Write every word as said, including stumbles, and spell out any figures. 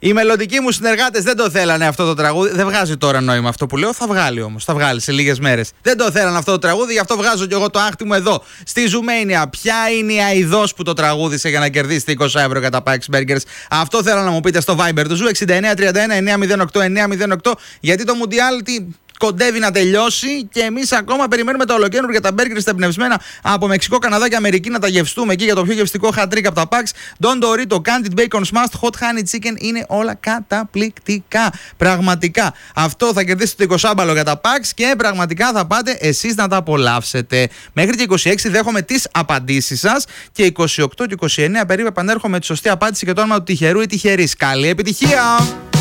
Οι μελλοντικοί μου συνεργάτες δεν το θέλανε αυτό το τραγούδι. Δεν βγάζει τώρα νόημα αυτό που λέω. Θα βγάλει όμως. Θα βγάλει σε λίγες μέρες. Δεν το θέλανε αυτό το τραγούδι, γι' αυτό βγάζω κι εγώ το άχτι μου εδώ. Στη Zoomania. Ποια είναι η αηδός που το τραγούδισε για να κερδίσετε είκοσι ευρώ κατά Pax Burgers? Αυτό θέλω να μου πείτε στο Viber του Ζου εξήντα εννέα τριάντα ένα εννιακόσια οκτώ εννιακόσια οκτώ. Γιατί το Mundial κοντεύει να τελειώσει και εμείς ακόμα περιμένουμε τα ολοκαίνουργια τα μπέργκερ στα εμπνευσμένα από Μεξικό, Καναδά και Αμερική να τα γευστούμε εκεί για το πιο γευστικό hat trick από τα Pax. Don Dorito, Candied Bacon Smashed, Hot Honey Chicken είναι όλα καταπληκτικά. Πραγματικά. Αυτό θα κερδίσετε το είκοσι μπαλό για τα Pax και πραγματικά θα πάτε εσείς να τα απολαύσετε. Μέχρι και είκοσι έξι δέχομαι τις απαντήσεις σας και είκοσι οκτώ και είκοσι εννέα περίπου επανέρχομαι με τη σωστή απάντηση και το όνομα του τυχερού ή τυχερής. Καλή επιτυχία!